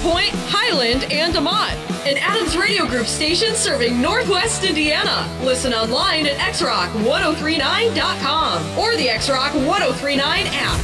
Point, Highland, and DeMont. An Adams Radio Group station serving Northwest Indiana. Listen online at xrock1039.com or the XRock 1039 app.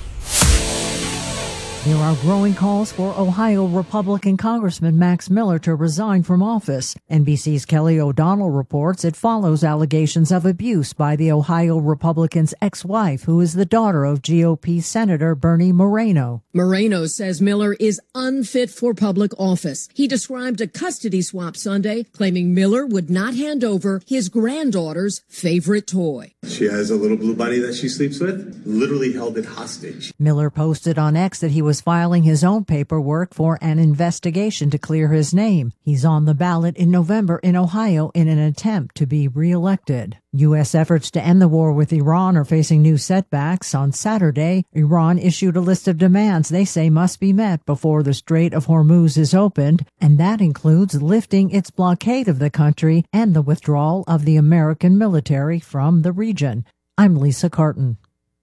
There are growing calls for Ohio Republican Congressman Max Miller to resign from office. NBC's Kelly O'Donnell reports it follows allegations of abuse by the Ohio Republican's ex-wife, who is the daughter of GOP Senator Bernie Moreno. Moreno says Miller is unfit for public office. He described a custody swap Sunday, claiming Miller would not hand over his granddaughter's favorite toy. She has a little blue bunny that she sleeps with, literally held it hostage. Miller posted on X that he was filing his own paperwork for an investigation to clear his name. He's on the ballot in November in Ohio in an attempt to be reelected. U.S. efforts to end the war with Iran are facing new setbacks. On Saturday, Iran issued a list of demands they say must be met before the Strait of Hormuz is opened, and that includes lifting its blockade of the country and the withdrawal of the American military from the region. I'm Lisa Carton.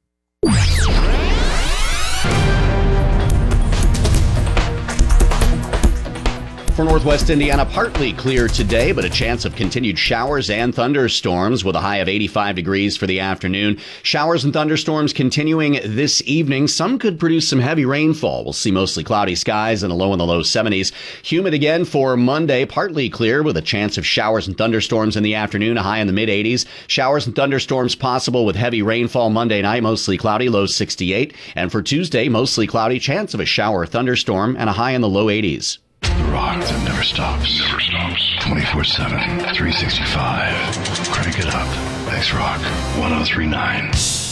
For Northwest Indiana, partly clear today, but a chance of continued showers and thunderstorms with a high of 85 degrees for the afternoon. Showers and thunderstorms continuing this evening. Some could produce some heavy rainfall. We'll see mostly cloudy skies and a low in the low 70s. Humid again for Monday, partly clear with a chance of showers and thunderstorms in the afternoon, a high in the mid 80s. Showers and thunderstorms possible with heavy rainfall Monday night, mostly cloudy, low 68. And for Tuesday, mostly cloudy, chance of a shower or thunderstorm and a high in the low 80s. The rock that never stops. 24/7, 365. Crank it up. XRock 1039.